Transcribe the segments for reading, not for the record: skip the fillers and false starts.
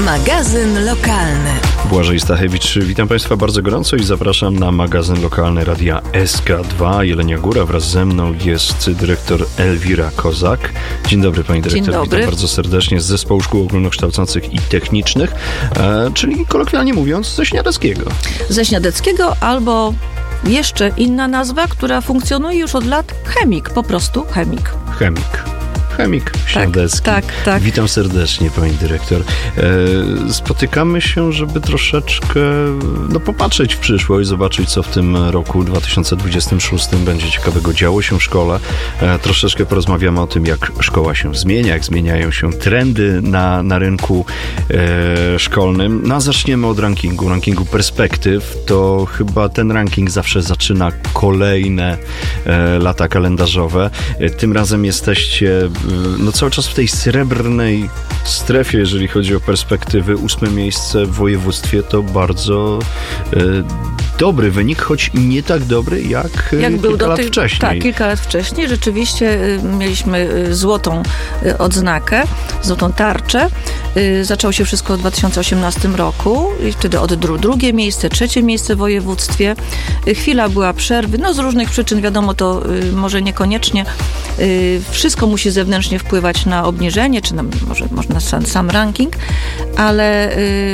Magazyn lokalny. Błażej Stachewicz, witam Państwa bardzo gorąco i zapraszam na magazyn lokalny Radia SK2 Jelenia Góra. Wraz ze mną jest dyrektor Elwira Kozak. Dzień dobry, pani dyrektor. Dzień dobry. Witam bardzo serdecznie z Zespołu Szkół Ogólnokształcących i Technicznych, czyli kolokwialnie mówiąc ze Śniadeckiego. Ze Śniadeckiego albo jeszcze inna nazwa, która funkcjonuje już od lat, chemik, po prostu chemik. Chemik Śniadecki. Tak. Witam serdecznie, pani dyrektor. Spotykamy się, żeby troszeczkę popatrzeć w przyszłość, zobaczyć, co w tym roku 2026 będzie ciekawego działo się w szkole. Troszeczkę porozmawiamy o tym, jak szkoła się zmienia, jak zmieniają się trendy na rynku szkolnym. No a zaczniemy od rankingu perspektyw. To chyba ten ranking zawsze zaczyna kolejne lata kalendarzowe. Tym razem jesteście cały czas w tej srebrnej strefie, jeżeli chodzi o perspektywy. 8. miejsce w województwie to bardzo dobry wynik, choć nie tak dobry jak kilka lat wcześniej. Tak, kilka lat wcześniej. Rzeczywiście mieliśmy złotą odznakę, złotą tarczę. Zaczęło się wszystko w 2018 roku i wtedy od drugie miejsce, trzecie miejsce w województwie. Chwila była przerwy, z różnych przyczyn, wiadomo, to może niekoniecznie wszystko musi zewnętrznie wpływać na obniżenie, czy może na sam ranking, ale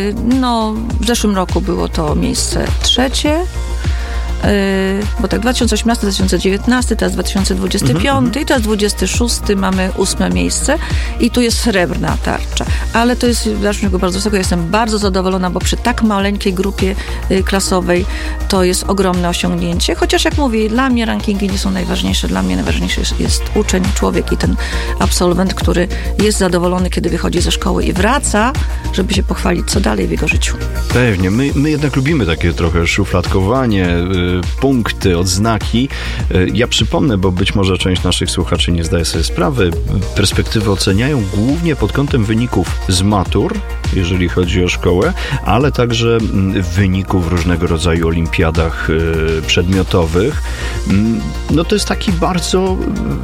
w zeszłym roku było to miejsce trzecie, bo tak 2018, 2019, teraz 2025 i teraz 26 mamy 8 miejsce i tu jest srebrna tarcza. Ale to jest w dalszym ciągu bardzo wysoko. Jestem bardzo zadowolona, bo przy tak maleńkiej grupie klasowej to jest ogromne osiągnięcie. Chociaż jak mówię, dla mnie rankingi nie są najważniejsze. Dla mnie najważniejszy jest uczeń, człowiek i ten absolwent, który jest zadowolony, kiedy wychodzi ze szkoły i wraca, żeby się pochwalić, co dalej w jego życiu. Pewnie. My jednak lubimy takie trochę szufladkowanie, punkty, odznaki. Ja przypomnę, bo być może część naszych słuchaczy nie zdaje sobie sprawy, perspektywy oceniają głównie pod kątem wyników z matur, jeżeli chodzi o szkołę, ale także wyników w różnego rodzaju olimpiadach przedmiotowych. To jest taki bardzo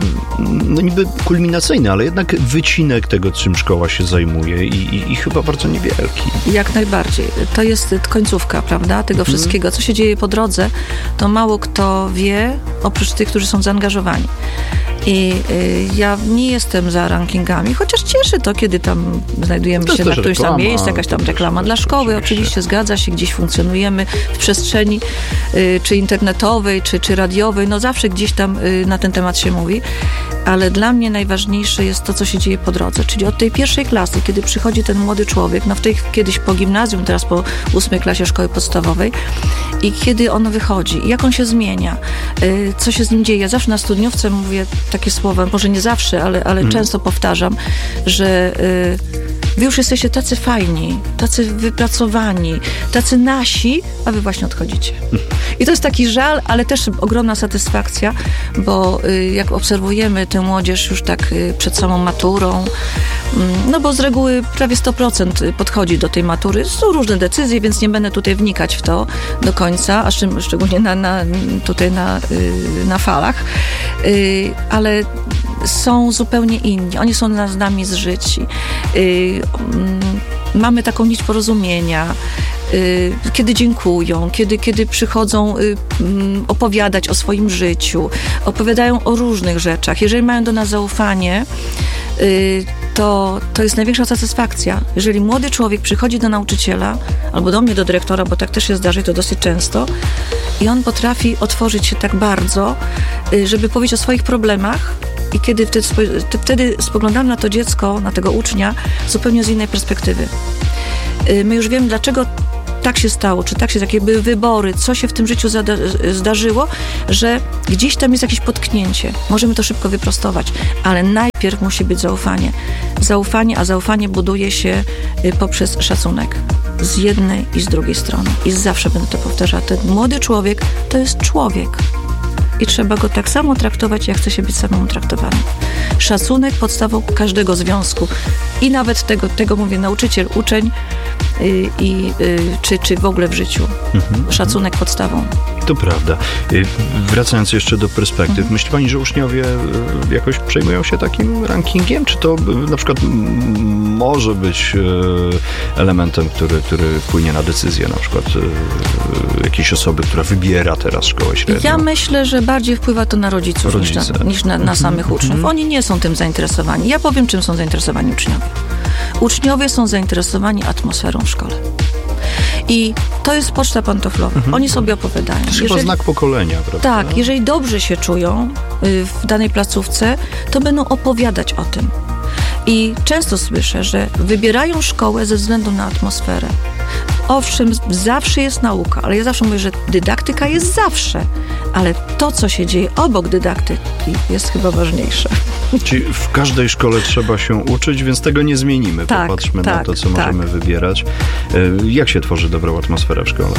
niby kulminacyjny, ale jednak wycinek tego, czym szkoła się zajmuje i chyba bardzo niewielki. Jak najbardziej. To jest końcówka, prawda, tego wszystkiego. Co się dzieje po drodze, to mało kto wie, oprócz tych, którzy są zaangażowani. I ja nie jestem za rankingami, chociaż cieszy to, kiedy tam znajdujemy się na którymś tam miejscu, jakaś tam reklama dla szkoły. Oczywiście zgadza się, gdzieś funkcjonujemy w przestrzeni czy internetowej, czy radiowej. Zawsze gdzieś tam na ten temat się mówi. Ale dla mnie najważniejsze jest to, co się dzieje po drodze. Czyli od tej pierwszej klasy, kiedy przychodzi ten młody człowiek, kiedyś po gimnazjum, teraz po 8 klasie szkoły podstawowej i kiedy on wychodzi, jak on się zmienia, co się z nim dzieje. Ja zawsze na studniówce mówię takie słowa, może nie zawsze, ale często powtarzam, że wy już jesteście tacy fajni, tacy wypracowani, tacy nasi, a wy właśnie odchodzicie. I to jest taki żal, ale też ogromna satysfakcja, bo jak obserwujemy tę młodzież już tak przed samą maturą, bo z reguły prawie 100% podchodzi do tej matury. Są różne decyzje, więc nie będę tutaj wnikać w to do końca, a szczególnie na falach, ale są zupełnie inni. Oni są z nami zżyci. Mamy taką nić porozumienia, kiedy dziękują, kiedy przychodzą opowiadać o swoim życiu, opowiadają o różnych rzeczach. Jeżeli mają do nas zaufanie, to jest największa satysfakcja. Jeżeli młody człowiek przychodzi do nauczyciela albo do mnie, do dyrektora, bo tak też się zdarzy, to dosyć często, i on potrafi otworzyć się tak bardzo, żeby powiedzieć o swoich problemach, i kiedy wtedy spoglądamy na to dziecko, na tego ucznia zupełnie z innej perspektywy. My już wiemy, dlaczego tak się stało, czy tak się, jakie były wybory, co się w tym życiu zdarzyło, że gdzieś tam jest jakieś potknięcie. Możemy to szybko wyprostować, ale najpierw musi być zaufanie. A zaufanie buduje się poprzez szacunek. Z jednej i z drugiej strony. I zawsze będę to powtarzała. Ten młody człowiek to jest człowiek. I trzeba go tak samo traktować, jak chce się być samemu traktowanym. Szacunek podstawą każdego związku. I nawet tego mówię, nauczyciel, uczeń, czy w ogóle w życiu. Szacunek podstawą. To prawda. Wracając jeszcze do perspektyw, myśli pani, że uczniowie jakoś przejmują się takim rankingiem? Czy to na przykład może być elementem, który wpłynie na decyzję na przykład jakiejś osoby, która wybiera teraz szkołę średnią? Ja myślę, że bardziej wpływa to na rodziców niż na samych uczniów. Oni nie są tym zainteresowani. Ja powiem, czym są zainteresowani uczniowie. Uczniowie są zainteresowani atmosferą w szkole. I to jest poczta pantoflowa. Oni sobie opowiadają. To jest chyba znak pokolenia, prawda? Tak, jeżeli dobrze się czują w danej placówce, to będą opowiadać o tym. I często słyszę, że wybierają szkołę ze względu na atmosferę. Owszem, zawsze jest nauka, ale ja zawsze mówię, że dydaktyka jest zawsze, ale to, co się dzieje obok dydaktyki, jest chyba ważniejsze. Czyli w każdej szkole trzeba się uczyć, więc tego nie zmienimy. Popatrzmy na to, co możemy wybierać. Jak się tworzy dobrą atmosferę w szkole?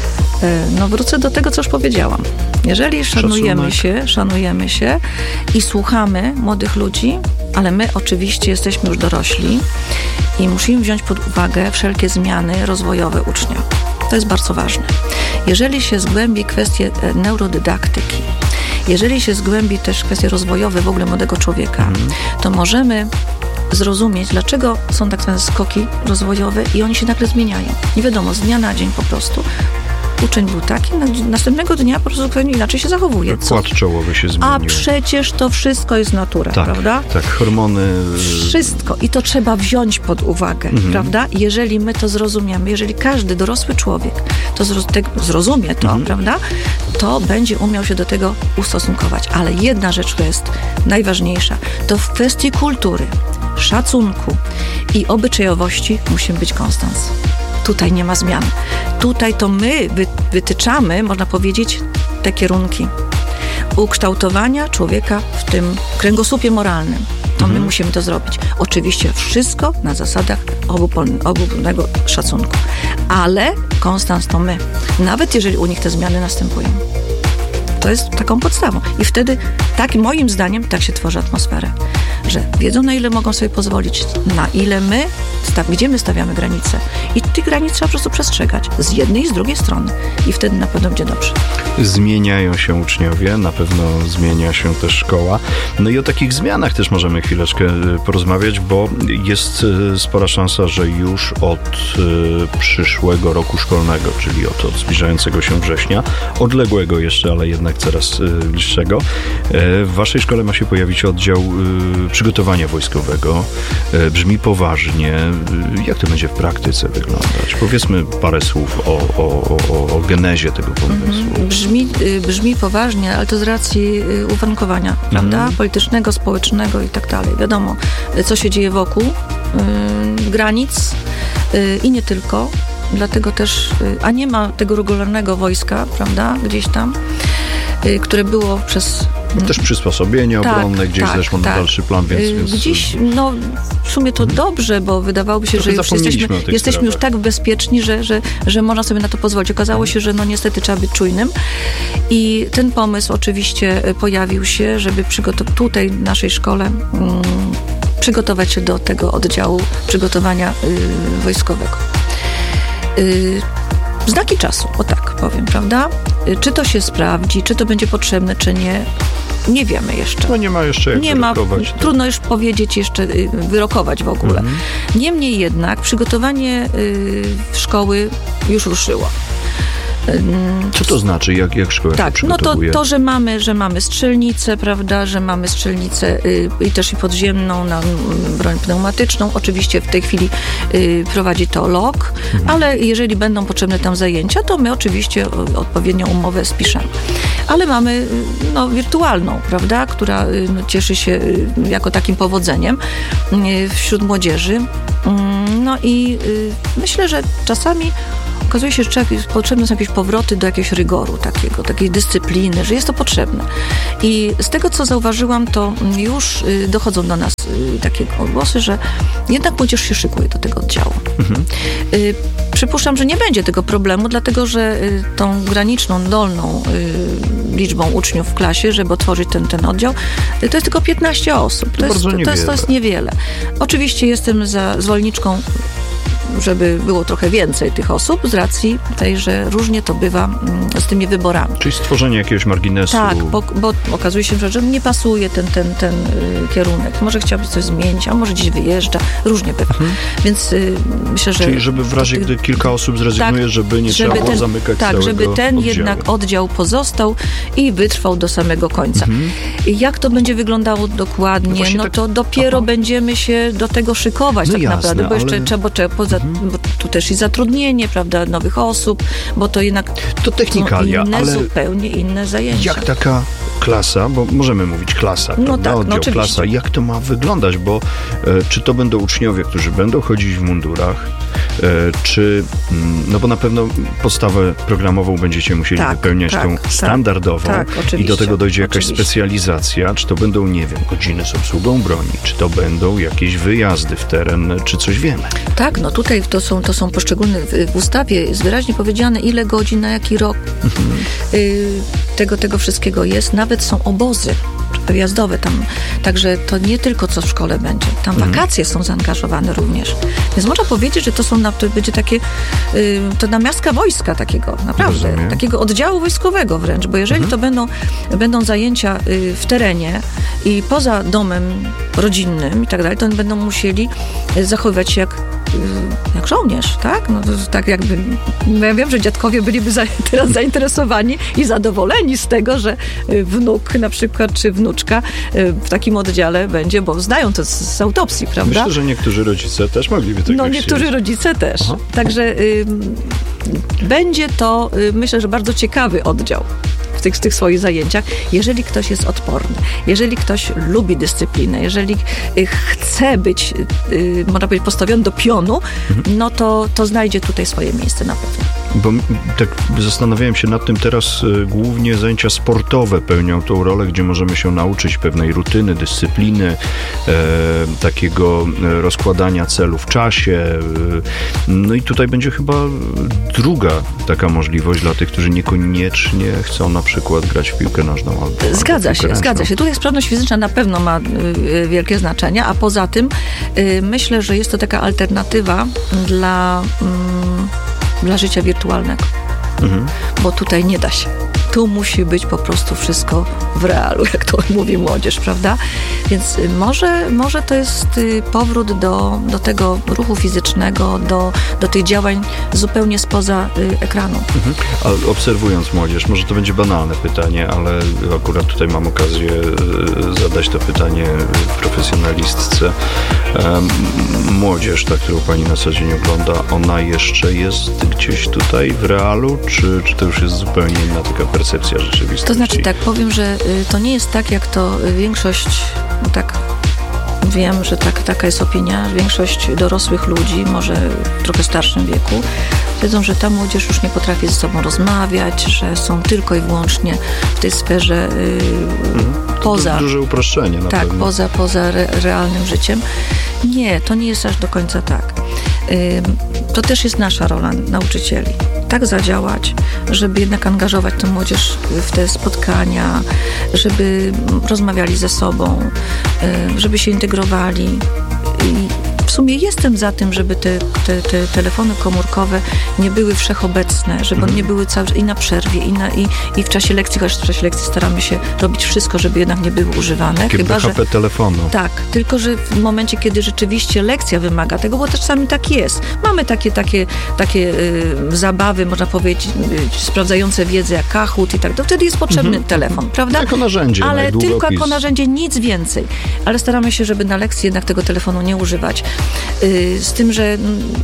No wrócę do tego, co już powiedziałam. Jeżeli szanujemy się i słuchamy młodych ludzi, ale my oczywiście jesteśmy już dorośli i musimy wziąć pod uwagę wszelkie zmiany rozwojowe ucznia. To jest bardzo ważne. Jeżeli się zgłębi kwestie neurodydaktyki, jeżeli się zgłębi też kwestie rozwojowe w ogóle młodego człowieka, to możemy zrozumieć, dlaczego są tak zwane skoki rozwojowe i oni się nagle zmieniają. Nie wiadomo, z dnia na dzień po prostu. Uczeń był taki, następnego dnia po prostu zupełnie inaczej się zachowuje. Kład czołowy się zmienił. A przecież to wszystko jest natura, prawda? Tak, hormony... Wszystko. I to trzeba wziąć pod uwagę, prawda? Jeżeli my to zrozumiemy, jeżeli każdy dorosły człowiek to zrozumie to, prawda? To będzie umiał się do tego ustosunkować. Ale jedna rzecz, która jest najważniejsza, to w kwestii kultury, szacunku i obyczajowości musi być konstans. Tutaj nie ma zmian. Tutaj to my wytyczamy, można powiedzieć, te kierunki ukształtowania człowieka w tym kręgosłupie moralnym. To my musimy to zrobić. Oczywiście wszystko na zasadach obopólnego szacunku. Ale konstans to my. Nawet jeżeli u nich te zmiany następują. To jest taką podstawą. I wtedy, moim zdaniem, tak się tworzy atmosferę. Że wiedzą, na ile mogą sobie pozwolić, na ile gdzie my stawiamy granice. I tych granic trzeba po prostu przestrzegać. Z jednej i z drugiej strony. I wtedy na pewno będzie dobrze. Zmieniają się uczniowie, na pewno zmienia się też szkoła. No i o takich zmianach też możemy chwileczkę porozmawiać, bo jest spora szansa, że już od przyszłego roku szkolnego, czyli od zbliżającego się września, odległego jeszcze, ale jednak coraz bliższego, w waszej szkole ma się pojawić oddział przygotowania wojskowego. Brzmi poważnie. Jak to będzie w praktyce wyglądać? Powiedzmy parę słów o genezie tego pomysłu. Brzmi poważnie, ale to z racji uwarunkowania, prawda? Politycznego, społecznego i tak dalej. Wiadomo, co się dzieje wokół granic i nie tylko. Dlatego też, a nie ma tego regularnego wojska, prawda? Gdzieś tam, które było przez... Też przysposobienie obronne, gdzieś zeszło na dalszy plan, więc... Gdzieś, w sumie to dobrze, bo wydawałoby się, że już jesteśmy już tak bezpieczni, że można sobie na to pozwolić. Okazało się, że niestety trzeba być czujnym. I ten pomysł oczywiście pojawił się, żeby tutaj w naszej szkole przygotować się do tego oddziału przygotowania wojskowego. Znaki czasu, o tak powiem, prawda? Czy to się sprawdzi, czy to będzie potrzebne, czy nie, nie wiemy jeszcze. No nie ma jeszcze jak wyrokować. Trudno już powiedzieć, jeszcze wyrokować w ogóle. Niemniej jednak przygotowanie szkoły już ruszyło. Co to znaczy, jak szkoła się przygotowuje? To, że mamy strzelnicę, prawda, że mamy strzelnicę i też i podziemną, broń pneumatyczną. Oczywiście w tej chwili prowadzi to LOK, ale jeżeli będą potrzebne tam zajęcia, to my oczywiście odpowiednią umowę spiszemy. Ale mamy wirtualną, prawda, która cieszy się jako takim powodzeniem wśród młodzieży. No i myślę, że czasami okazuje się, że potrzebne są jakieś powroty do jakiegoś rygoru takiej dyscypliny, że jest to potrzebne. I z tego, co zauważyłam, to już dochodzą do nas takie odgłosy, że jednak młodzież się szykuje do tego oddziału. Przypuszczam, że nie będzie tego problemu, dlatego że tą graniczną, dolną liczbą uczniów w klasie, żeby otworzyć ten oddział, to jest tylko 15 osób. To jest niewiele. Oczywiście jestem zwolenniczką żeby było trochę więcej tych osób z racji tej, że różnie to bywa z tymi wyborami. Czyli stworzenie jakiegoś marginesu. Tak, bo okazuje się, że nie pasuje ten kierunek. Może chciałby coś zmienić, a może gdzieś wyjeżdża. Różnie bywa. Więc myślę, że... Czyli żeby w razie, gdy kilka osób zrezygnuje, tak, żeby nie trzeba było zamykać całego żeby ten oddziału. jednak oddział pozostał i wytrwał do samego końca. Jak to będzie wyglądało dokładnie? No to dopiero będziemy się do tego szykować tak jasne, naprawdę, bo jeszcze ale... bo tu też i zatrudnienie, prawda, nowych osób, bo to jednak to technikalia, ale zupełnie inne zajęcia. Jak taka klasa, bo możemy mówić klasa, prawda? Oddział, klasa, jak to ma wyglądać, bo czy to będą uczniowie, którzy będą chodzić w mundurach, czy, no bo na pewno podstawę programową będziecie musieli wypełniać tą standardową i do tego dojdzie jakaś specjalizacja, czy to będą, nie wiem, godziny z obsługą broni, czy to będą jakieś wyjazdy w teren, czy coś wiemy. Tak, no tutaj to są poszczególne, w ustawie jest wyraźnie powiedziane, ile godzin, na jaki rok tego wszystkiego jest. Nawet są obozy wyjazdowe tam, także to nie tylko co w szkole będzie. Tam wakacje są zaangażowane również. Więc można powiedzieć, że to będzie takie to namiastka wojska takiego, naprawdę. Rozumiem. Takiego oddziału wojskowego wręcz, bo jeżeli to będą zajęcia w terenie i poza domem rodzinnym i tak dalej, to będą musieli zachowywać się jak żołnierz, tak? No to tak jakby, ja wiem, że dziadkowie byliby teraz zainteresowani i zadowoleni z tego, że wnuk na przykład, czy wnuczka w takim oddziale będzie, bo znają to z autopsji, prawda? Myślę, że niektórzy rodzice też mogliby tego chcieć. Niektórzy rodzice też. Aha. Także będzie to, myślę, że bardzo ciekawy oddział w tych swoich zajęciach, jeżeli ktoś jest odporny, jeżeli ktoś lubi dyscyplinę, jeżeli chce być, można powiedzieć, postawiony do pionu, no to znajdzie tutaj swoje miejsce na pewno. Bo tak zastanawiałem się nad tym teraz, głównie zajęcia sportowe pełnią tą rolę, gdzie możemy się nauczyć pewnej rutyny, dyscypliny, takiego rozkładania celu w czasie. No i tutaj będzie chyba druga taka możliwość dla tych, którzy niekoniecznie chcą na przykład grać w piłkę nożną albo Zgadza się. Tutaj sprawność fizyczna na pewno ma wielkie znaczenie, a poza tym myślę, że jest to taka alternatywa dla życia wirtualnego. Bo tutaj nie da się. Tu musi być po prostu wszystko w realu, jak to mówi młodzież, prawda? Więc może to jest powrót do tego ruchu fizycznego, do tych działań zupełnie spoza ekranu. A obserwując młodzież, może to będzie banalne pytanie, ale akurat tutaj mam okazję zadać to pytanie profesjonalistce. Młodzież, ta, którą pani na co dzień ogląda, ona jeszcze jest gdzieś tutaj w realu, czy to już jest zupełnie inna taka percepcja rzeczywistości? To znaczy tak, powiem, że to nie jest tak, jak to większość, tak wiem, że taka jest opinia, większość dorosłych ludzi, może w trochę starszym wieku, wiedzą, że ta młodzież już nie potrafi ze sobą rozmawiać, że są tylko i wyłącznie w tej sferze poza... Duże uproszczenie na pewno. Poza realnym życiem. Nie, to nie jest aż do końca tak. To też jest nasza rola nauczycieli. Tak zadziałać, żeby jednak angażować tę młodzież w te spotkania, żeby rozmawiali ze sobą, żeby się integrowali. I w sumie jestem za tym, żeby te telefony komórkowe nie były wszechobecne, żeby one nie były i na przerwie, i w czasie lekcji, chociaż w czasie lekcji staramy się robić wszystko, żeby jednak nie były używane. Chyba, że telefonu. Tak, tylko że w momencie, kiedy rzeczywiście lekcja wymaga tego, bo też czasami tak jest. Mamy takie zabawy, można powiedzieć, sprawdzające wiedzę jak Kahoot i tak, to wtedy jest potrzebny telefon, prawda? Jako narzędzie. Ale tylko jako narzędzie, nic więcej. Ale staramy się, żeby na lekcji jednak tego telefonu nie używać. Z tym, że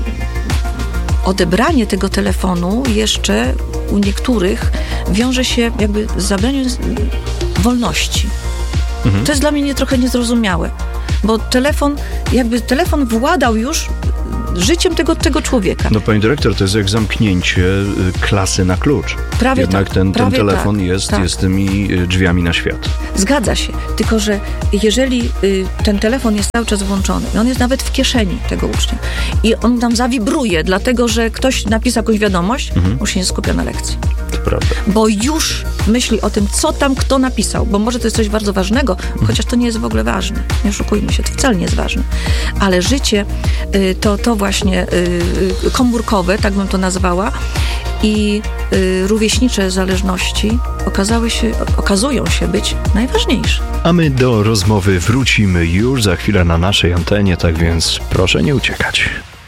odebranie tego telefonu jeszcze u niektórych wiąże się jakby z zabraniem wolności. To jest dla mnie trochę niezrozumiałe, bo telefon władał już życiem tego człowieka. No pani dyrektor, to jest jak zamknięcie klasy na klucz. Prawie jednak tak, ten telefon jest tymi drzwiami na świat. Zgadza się, tylko że jeżeli ten telefon jest cały czas włączony i on jest nawet w kieszeni tego ucznia i on tam zawibruje, dlatego że ktoś napisał jakąś wiadomość, już się nie skupia na lekcji. To prawda. Bo już myśli o tym, co tam kto napisał, bo może to jest coś bardzo ważnego, chociaż to nie jest w ogóle ważne. Nie oszukujmy się, to wcale nie jest ważne. Ale życie to właśnie komórkowe, tak bym to nazwała, i rówieśnicze zależności okazują się być najważniejsze. A my do rozmowy wrócimy już za chwilę na naszej antenie, tak więc proszę nie uciekać.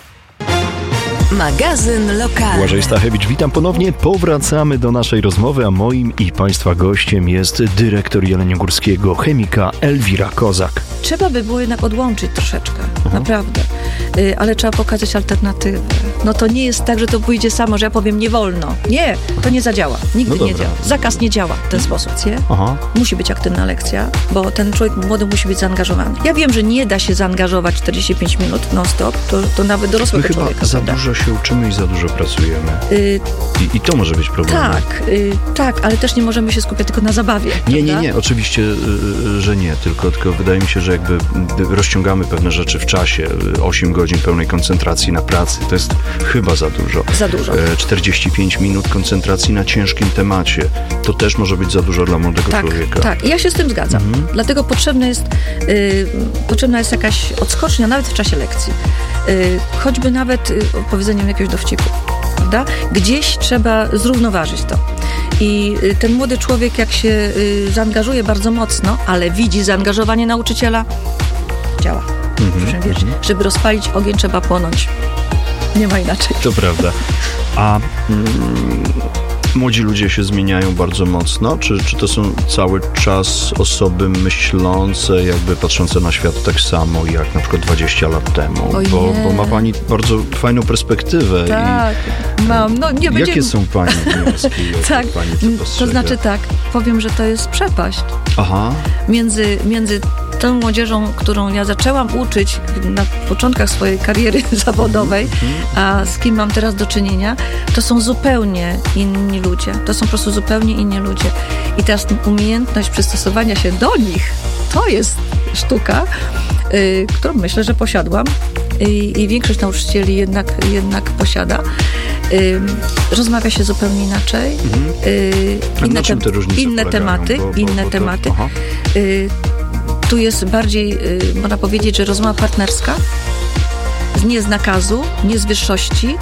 Magazyn lokalny. Błażej Stachewicz, witam ponownie. Powracamy do naszej rozmowy, a moim i Państwa gościem jest dyrektor Jeleniogórskiego chemika Elwira Kozak. Trzeba by było jednak odłączyć troszeczkę, naprawdę. Ale trzeba pokazać alternatywę. No to nie jest tak, że to pójdzie samo, że ja powiem nie wolno. Nie, to nie zadziała. Nigdy nie działa. Zakaz nie działa w ten sposób, nie? Musi być aktywna lekcja, bo ten człowiek młody musi być zaangażowany. Ja wiem, że nie da się zaangażować 45 minut non-stop, to nawet dorosłego chyba człowieka. Za dużo się uczymy i za dużo pracujemy. I to może być problem. Tak, ale też nie możemy się skupiać tylko na zabawie. Nie, oczywiście, że nie, tylko wydaje mi się, że jakby rozciągamy pewne rzeczy w czasie. 8 godzin pełnej koncentracji na pracy, to jest chyba za dużo. Za dużo. 45 minut koncentracji na ciężkim temacie, to też może być za dużo dla młodego człowieka. Tak, ja się z tym zgadzam. Dlatego potrzebna jest jakaś odskocznia, nawet w czasie lekcji. Choćby nawet powiedzeniem jakiegoś dowcipu, prawda? Gdzieś trzeba zrównoważyć to. I ten młody człowiek, jak się zaangażuje bardzo mocno, ale widzi zaangażowanie nauczyciela, działa. Proszę wierzyć. Żeby rozpalić ogień, trzeba płonąć. Nie ma inaczej. To prawda. A młodzi ludzie się zmieniają bardzo mocno? Czy to są cały czas osoby myślące, jakby patrzące na świat tak samo, jak na przykład 20 lat temu? Bo ma Pani bardzo fajną perspektywę. Tak, mam. No, nie będzie... Jakie są Pani wnioski? Tak, to znaczy tak, powiem, że to jest przepaść. Między tą młodzieżą, którą ja zaczęłam uczyć na początkach swojej kariery zawodowej, a z kim mam teraz do czynienia, to są zupełnie inni ludzie. To są po prostu zupełnie inni ludzie. I teraz umiejętność przystosowania się do nich, to jest sztuka, którą myślę, że posiadłam i większość nauczycieli jednak posiada. Rozmawia się zupełnie inaczej. Inne tematy. Tu jest bardziej, można powiedzieć, że rozmowa partnerska, nie z nakazu, nie z wyższości,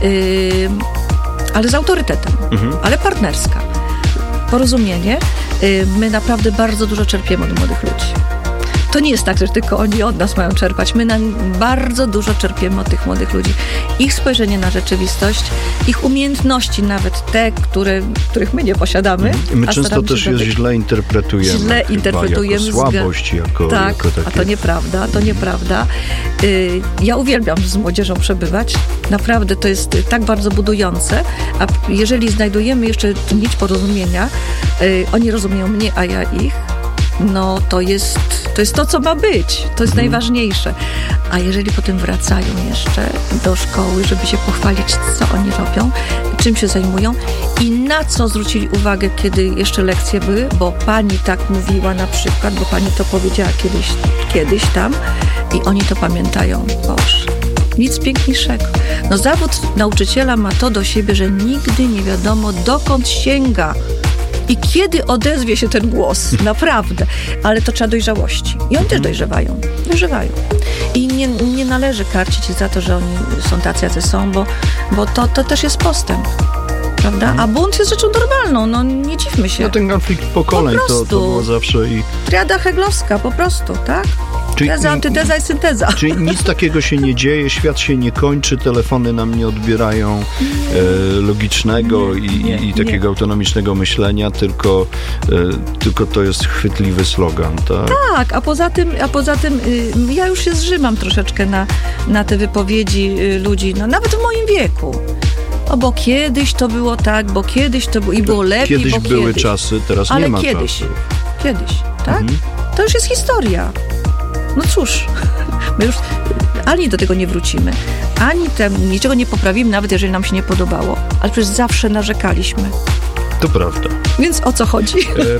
ale z autorytetem, ale partnerska. Porozumienie. My naprawdę bardzo dużo czerpiemy od młodych ludzi. To nie jest tak, że tylko oni od nas mają czerpać. My bardzo dużo czerpiemy od tych młodych ludzi. Ich spojrzenie na rzeczywistość, ich umiejętności, nawet te, których my nie posiadamy. My często też je źle interpretujemy. Jako słabość, jako takie... A to nieprawda. Ja uwielbiam z młodzieżą przebywać. Naprawdę to jest tak bardzo budujące. A jeżeli znajdujemy jeszcze nić porozumienia, oni rozumieją mnie, a ja ich, no to jest to, co ma być. To jest najważniejsze. A jeżeli potem wracają jeszcze do szkoły, żeby się pochwalić, co oni robią, czym się zajmują i na co zwrócili uwagę, kiedy jeszcze lekcje były, bo pani tak mówiła na przykład, bo pani to powiedziała kiedyś tam i oni to pamiętają. Boże, nic piękniejszego. No zawód nauczyciela ma to do siebie, że nigdy nie wiadomo, dokąd sięga i kiedy odezwie się ten głos, naprawdę. Ale to trzeba dojrzałości. I oni też dojrzewają. I nie należy karcić ich za to, że oni są tacy, jacy są, bo to też jest postęp. Prawda? A bunt jest rzeczą normalną, no nie dziwmy się. No ten konflikt pokoleń to było zawsze i... Triada heglowska, po prostu, tak? Teza, antyteza i synteza. Czyli nic takiego się nie dzieje, świat się nie kończy, telefony nam nie odbierają logicznego i takiego autonomicznego myślenia, tylko to jest chwytliwy slogan, tak? Tak, a poza tym ja już się zżymam troszeczkę na te wypowiedzi ludzi, no, nawet w moim wieku. Bo kiedyś to było tak, bo kiedyś to było i było lepiej, kiedyś były czasy, teraz nie ma czasu. Kiedyś, tak? To już jest historia. No cóż, my już ani do tego nie wrócimy, ani niczego nie poprawimy, nawet jeżeli nam się nie podobało, ale przecież zawsze narzekaliśmy. To prawda. Więc o co chodzi?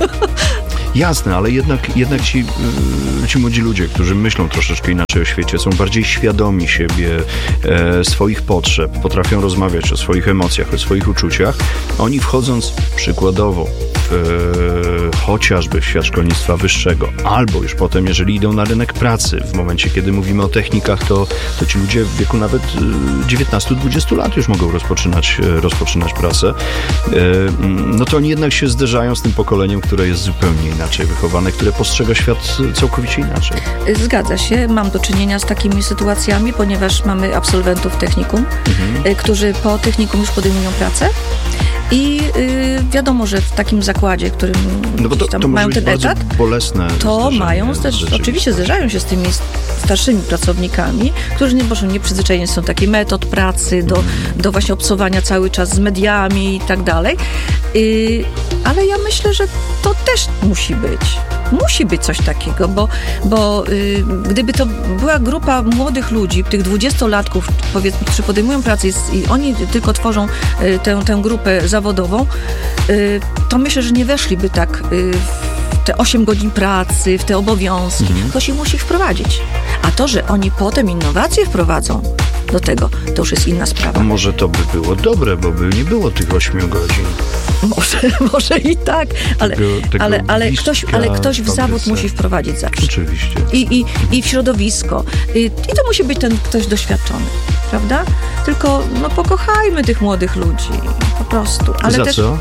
Jasne, ale jednak ci młodzi ludzie, którzy myślą troszeczkę inaczej o świecie, są bardziej świadomi siebie, swoich potrzeb, potrafią rozmawiać o swoich emocjach, o swoich uczuciach. Oni wchodząc przykładowo chociażby w świat szkolnictwa wyższego, albo już potem, jeżeli idą na rynek pracy, w momencie, kiedy mówimy o technikach, to ci ludzie w wieku nawet 19-20 lat już mogą rozpoczynać pracę, no to oni jednak się zderzają z tym pokoleniem, które jest zupełnie inaczej wychowane, które postrzega świat całkowicie inaczej. Zgadza się. Mam do czynienia z takimi sytuacjami, ponieważ mamy absolwentów technikum, którzy po technikum już podejmują pracę. I wiadomo, że w takim zakładzie, którym to mają ten etat, bolesne to mają oczywiście zderzają się z tymi starszymi pracownikami, którzy nie przyzwyczajeni są takiej metod pracy, do właśnie obcowania cały czas z mediami i tak dalej. Ale ja myślę, że to też musi być. Musi być coś takiego, bo gdyby to była grupa młodych ludzi, tych 20-latków, powiedzmy, którzy podejmują pracę i oni tylko tworzą tę grupę zawodową, to myślę, że nie weszliby tak w te 8 godzin pracy, w te obowiązki. Ktoś ich musi wprowadzić. A to, że oni potem innowacje wprowadzą do tego, to już jest inna sprawa. A może to by było dobre, bo by nie było tych 8 godzin. Może i tak, ale ktoś w zawód musi wprowadzić zawsze. Oczywiście. I w środowisko. I to musi być ten ktoś doświadczony, prawda? Tylko pokochajmy tych młodych ludzi, po prostu. Ale za też, co?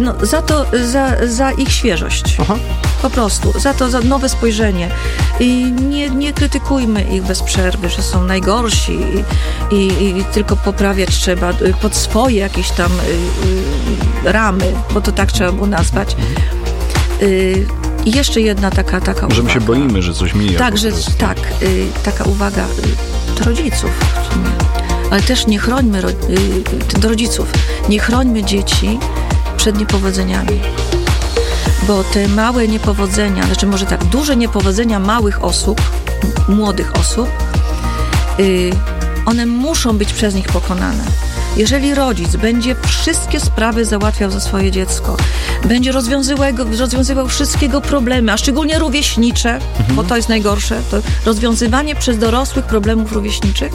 Za ich świeżość. Aha. Po prostu. Za nowe spojrzenie. I nie krytykujmy ich bez przerwy, że są najgorsi i tylko poprawiać trzeba pod swoje jakieś tam ramy, bo to tak trzeba było nazwać. I jeszcze jedna taka uwaga. Że my się boimy, że coś mija. Taka uwaga do rodziców. Ale też nie chrońmy do rodziców. Nie chrońmy dzieci przed niepowodzeniami. Bo te małe niepowodzenia, może tak, duże niepowodzenia małych osób, młodych osób, one muszą być przez nich pokonane. Jeżeli rodzic będzie wszystkie sprawy załatwiał za swoje dziecko, będzie rozwiązywał wszystkiego problemy, a szczególnie rówieśnicze, bo to jest najgorsze, to rozwiązywanie przez dorosłych problemów rówieśniczych,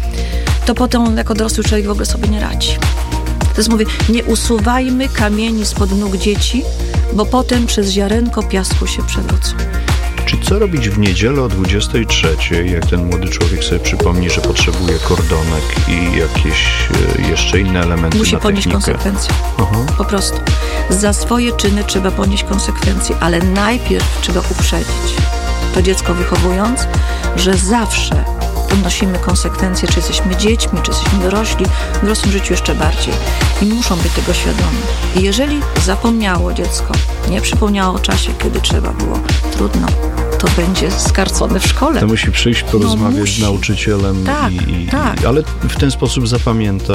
to potem jako dorosły człowiek w ogóle sobie nie radzi. To jest, mówię, nie usuwajmy kamieni spod nóg dzieci, bo potem przez ziarenko piasku się przewrócą. Czy co robić w niedzielę o 23:00, jak ten młody człowiek sobie przypomni, że potrzebuje kordonek i jakieś jeszcze inne elementy musi na ponieść technikę? konsekwencje. Po prostu. Za swoje czyny trzeba ponieść konsekwencje, ale najpierw trzeba uprzedzić to dziecko wychowując, że zawsze ponosimy konsekwencje, czy jesteśmy dziećmi, czy jesteśmy dorośli, w dorosłym życiu jeszcze bardziej. I muszą być tego świadomi. I jeżeli zapomniało dziecko, nie przypomniało o czasie, kiedy trzeba było, trudno, to będzie skarcone w szkole. To musi przyjść porozmawiać z nauczycielem, ale w ten sposób zapamięta.